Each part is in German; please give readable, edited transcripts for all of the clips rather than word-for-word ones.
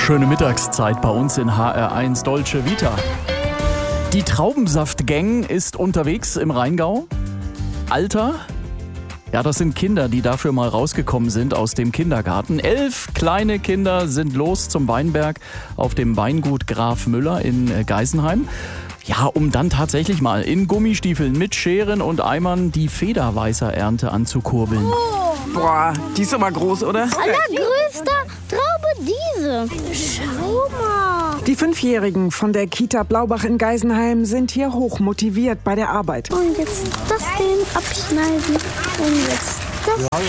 Wunderschöne Mittagszeit bei uns in HR1 Dolce Vita. Die Traubensaft-Gang ist unterwegs im Rheingau. Alter? Ja, das sind Kinder, die dafür mal rausgekommen sind aus dem Kindergarten. 11 kleine Kinder sind los zum Weinberg auf dem Weingut Graf Müller in Geisenheim. Ja, um dann tatsächlich mal in Gummistiefeln mit Scheren und Eimern die Federweißer-Ernte anzukurbeln. Oh. Boah, die ist aber groß, oder? Allergrößter Traube diese. Schau mal. Die 5-Jährigen von der Kita Blaubach in Geisenheim sind hier hoch motiviert bei der Arbeit. Und jetzt das Ding abschneiden. Und jetzt das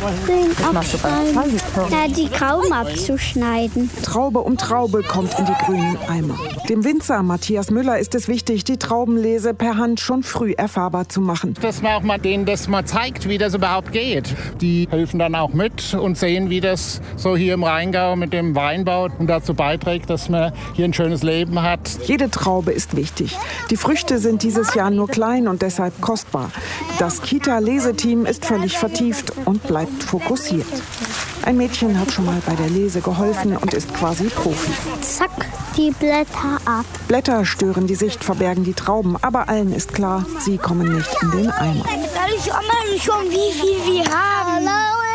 Ding abschneiden. Ja, die kaum abzuschneiden. Traube um Traube kommt in die grünen Eimer. Dem Winzer Matthias Müller ist es wichtig, die Traubenlese per Hand schon früh erfahrbar zu machen. Dass man auch mal denen das mal zeigt, wie das überhaupt geht. Die helfen dann auch mit und sehen, wie das so hier im Rheingau mit dem Weinbau und dazu beiträgt, dass man hier ein schönes Leben hat. Jede Traube ist wichtig. Die Früchte sind dieses Jahr nur klein und deshalb kostbar. Das Kita-Leseteam ist völlig vertieft und bleibt fokussiert. Ein Mädchen hat schon mal bei der Lese geholfen und ist quasi Profi. Zack, die Blätter ab. Blätter stören die Sicht, verbergen die Trauben. Aber allen ist klar, sie kommen nicht in den Eimer. Soll ich mal schon, wie viel wir haben?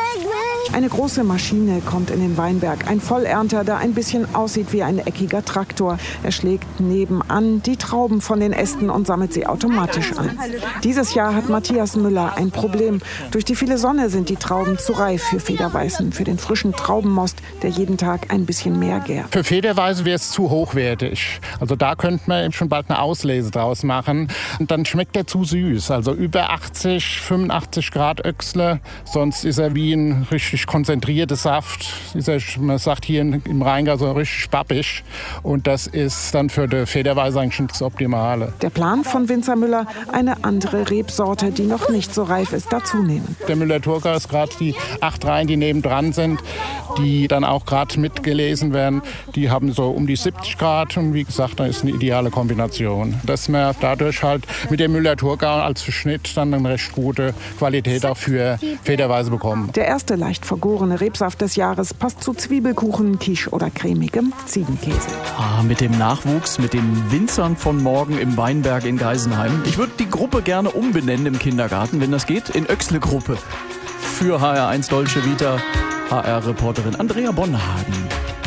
Eine große Maschine kommt in den Weinberg. Ein Vollernter, der ein bisschen aussieht wie ein eckiger Traktor. Er schlägt nebenan die Trauben von den Ästen und sammelt sie automatisch ein. Dieses Jahr hat Matthias Müller ein Problem. Durch die viele Sonne sind die Trauben zu reif für Federweißen, für den frischen Traubenmost, der jeden Tag ein bisschen mehr gärt. Für Federweiße wäre es zu hochwertig. Also da könnte man schon bald eine Auslese draus machen. Und dann schmeckt er zu süß. Also über 80, 85 Grad Öchsle. Sonst ist er wie ein richtig konzentrierter Saft. Man sagt hier im Rheingau so richtig spappig. Und das ist dann für die Federweiße eigentlich das Optimale. Der Plan von Winzer Müller, eine andere Rebsorte, die noch nicht so reif ist, dazunehmen. Der Müller-Thurgau ist gerade die 8 Reihen, die nebendran sind, die dann auch gerade mitgelesen werden. Die haben so um die 70 Grad und wie gesagt, da ist eine ideale Kombination. Dass man dadurch halt mit dem Müller-Thurgau als Verschnitt dann eine recht gute Qualität auch für Federweiße bekommen. Der erste leicht vergorene Rebsaft des Jahres passt zu Zwiebelkuchen, Quiche oder cremigem Ziegenkäse. Mit dem Nachwuchs, mit den Winzern von morgen im Weinberg in Geisenheim. Ich würde die Gruppe gerne umbenennen im Kindergarten, wenn das geht, in Öchsle-Gruppe. Für HR1 Dolce Vita, HR-Reporterin Andrea Bonhagen.